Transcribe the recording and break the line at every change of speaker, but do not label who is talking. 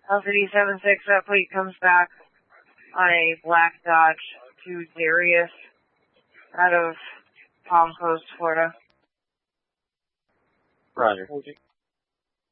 LCD-76, that plate comes back on a black Dodge to Darius out of Palm Coast, Florida.
Roger.